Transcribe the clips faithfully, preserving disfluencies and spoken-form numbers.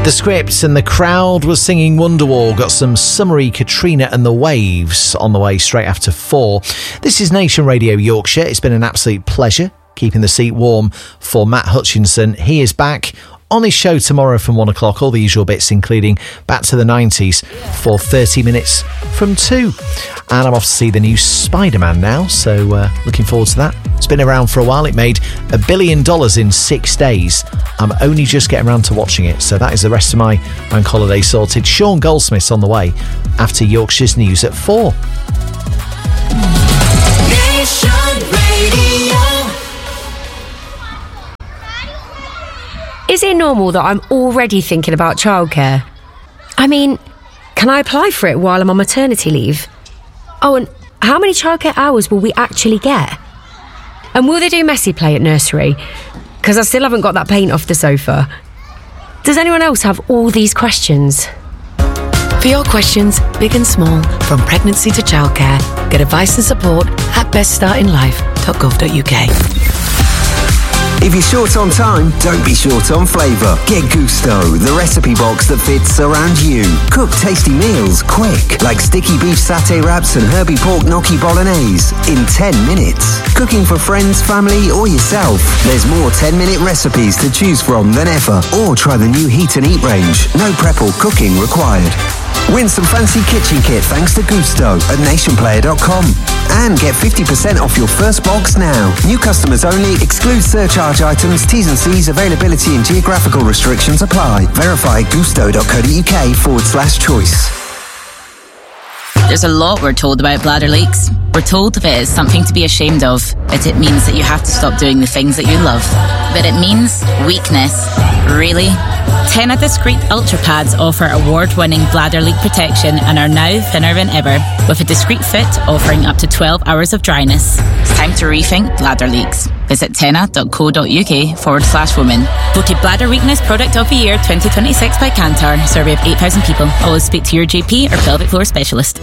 The Scripts and the crowd was singing Wonderwall. Got some summery Katrina and the Waves on the way straight after four. This is Nation Radio Yorkshire. It's been an absolute pleasure keeping the seat warm for Matt Hutchinson. He is back on his show tomorrow from one o'clock. All the usual bits, including Back to the nineties for thirty minutes from two. And I'm off to see the new Spider-Man now, so uh, looking forward to that. It's been around for a while. It made a billion dollars in six days. I'm only just getting around to watching it, so that is the rest of my bank holiday sorted. Sean Goldsmith's on the way after Yorkshire's news at four. Nation Radio. Is it normal that I'm already thinking about childcare? I mean, can I apply for it while I'm on maternity leave? Oh, and how many childcare hours will we actually get? And will they do messy play at nursery? Because I still haven't got that paint off the sofa. Does anyone else have all these questions? For your questions, big and small, from pregnancy to childcare, get advice and support at best starting life dot gov dot u k. If you're short on time, don't be short on flavour. Get Gusto, the recipe box that fits around you. Cook tasty meals quick, like sticky beef satay wraps and herby pork gnocchi bolognese in ten minutes. Cooking for friends, family or yourself. There's more ten-minute recipes to choose from than ever. Or try the new Heat and Eat range. No prep or cooking required. Win some fancy kitchen kit thanks to Gusto at nation player dot com. And get fifty percent off your first box now. New customers only. Exclude surcharge items. T's and C's. Availability and geographical restrictions apply. Verify gusto dot co dot uk forward slash choice. There's a lot we're told about bladder leaks. We're told if it is something to be ashamed of, that it means that you have to stop doing the things that you love. But it means weakness. Really? Tena Discreet Ultra Pads offer award-winning bladder leak protection and are now thinner than ever, with a discreet fit offering up to twelve hours of dryness. It's time to rethink bladder leaks. Visit tena dot co dot uk forward slash women. Voted Bladder Weakness Product of the Year twenty twenty-six by Kantar. Survey of eight thousand people. Always speak to your G P or pelvic floor specialist.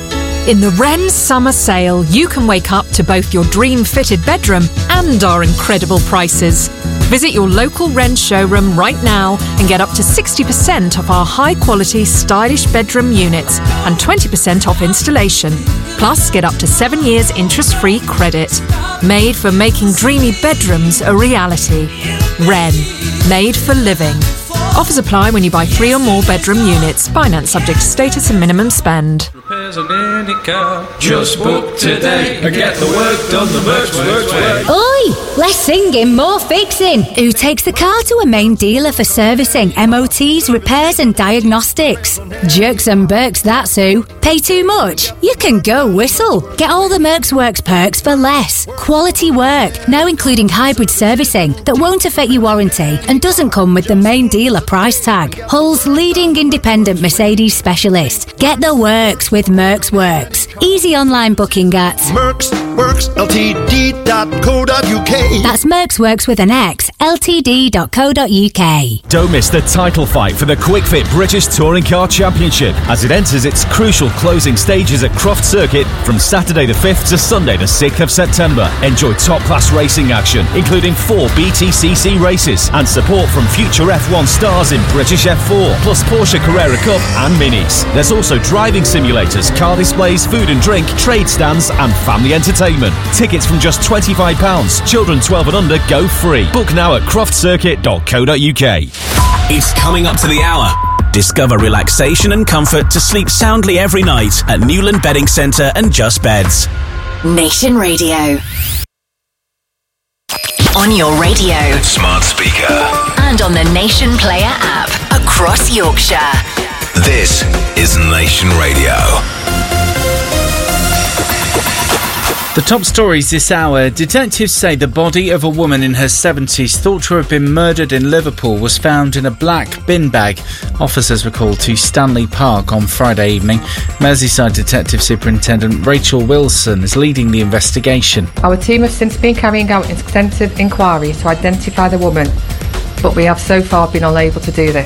In the Wren Summer Sale, you can wake up to both your dream-fitted bedroom and our incredible prices. Visit your local Wren showroom right now and get up to sixty percent off our high-quality, stylish bedroom units and twenty percent off installation. Plus, get up to seven years interest-free credit. Made for making dreamy bedrooms a reality. Wren. Made for living. Offers apply when you buy three or more bedroom units. Finance subject to status and minimum spend. Repairs on any car. Just book today and get the work done the Mercs Works way. Oi! Less singing, more fixing. Who takes the car to a main dealer for servicing, M O Ts, repairs and diagnostics? Jerks and Berks, that's who. Pay too much? You can go whistle. Get all the Mercs Works perks for less. Quality work, now including hybrid servicing that won't affect your warranty and doesn't come with the main dealer price tag. Hull's leading independent Mercedes specialist. Get the works with Mercs Works. Easy online booking at Mercs Works L T D dot co dot u k. That's Mercs Works with an X, L T D dot co dot u k. Don't miss the title fight for the Quick Fit British Touring Car Championship as it enters its crucial closing stages at Croft Circuit from Saturday the fifth to Sunday the sixth of September. Enjoy top-class racing action, including four B T C C races and support from future F one stars in British F four, plus Porsche Carrera Cup and Minis. There's also driving simulators, car displays, food and drink, trade stands and family entertainment. Tickets from just twenty-five pounds. Children twelve and under go free. Book now at croft circuit dot co dot u k. It's coming up to the hour. Discover relaxation and comfort to sleep soundly every night at Newland Bedding Centre and Just Beds. Nation Radio. On your radio, smart speaker, and on the Nation Player app across Yorkshire. This is Nation Radio. The top stories this hour. Detectives say the body of a woman in her seventies thought to have been murdered in Liverpool was found in a black bin bag. Officers were called to Stanley Park on Friday evening. Merseyside Detective Superintendent Rachel Wilson is leading the investigation. Our team have since been carrying out extensive inquiries to identify the woman, but we have so far been unable to do this.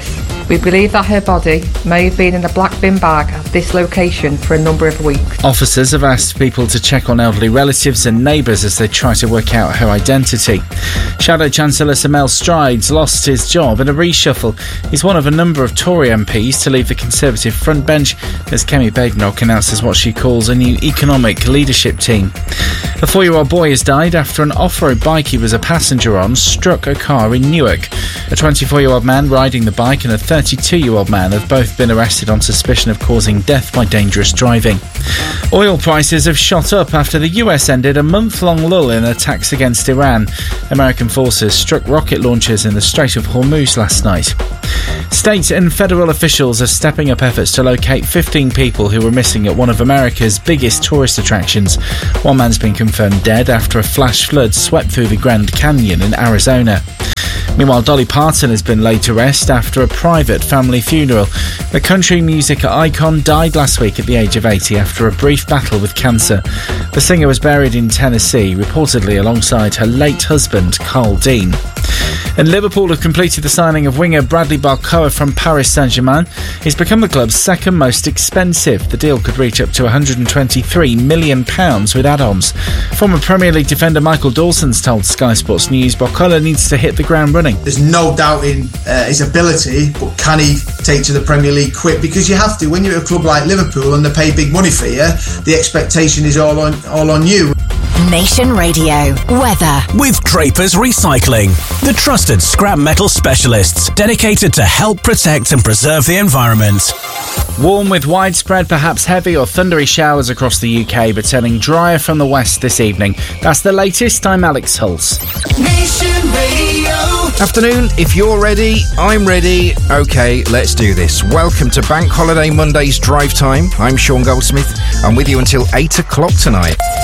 We believe that her body may have been in a black bin bag at this location for a number of weeks. Officers have asked people to check on elderly relatives and neighbours as they try to work out her identity. Shadow Chancellor Sir Mel Strides lost his job in a reshuffle. He's one of a number of Tory M Ps to leave the Conservative front bench as Kemi Badenoch announces what she calls a new economic leadership team. A four-year-old boy has died after an off-road bike he was a passenger on struck a car in Newark. A twenty-four-year-old man riding the bike and a thirty-two-year-old man have both been arrested on suspicion of causing death by dangerous driving. Oil prices have shot up after the U S ended a month-long lull in attacks against Iran. American forces struck rocket launchers in the Strait of Hormuz last night. State and federal officials are stepping up efforts to locate fifteen people who were missing at one of America's biggest tourist attractions. One man's been confirmed dead after a flash flood swept through the Grand Canyon in Arizona. Meanwhile, Dolly Parton has been laid to rest after a private family funeral. The country music icon died last week at the age of eighty after a brief battle with cancer. The singer was buried in Tennessee, reportedly alongside her late husband, Carl Dean. And Liverpool have completed the signing of winger Bradley Barcoa from Paris Saint-Germain. He's become the club's second most expensive. The deal could reach up to one hundred twenty-three million pounds with add-ons. Former Premier League defender Michael Dawson's told Sky Sports News Barcoa needs to hit the ground running. There's no doubting uh, his ability, but can he take to the Premier League quick? Because you have to. When you're at a club like Liverpool and they pay big money for you, the expectation is all on all on you. Nation Radio weather with Drapers Recycling, the trusted scrap metal specialists dedicated to help protect and preserve the environment. Warm with widespread, perhaps heavy or thundery showers across the U K, but turning drier from the west this evening. That's the latest. I'm Alex Hulse. Nation Radio. Afternoon, if you're ready, I'm ready. OK, let's do this. Welcome to Bank Holiday Monday's Drive Time. I'm Sean Goldsmith. I'm with you until eight o'clock tonight.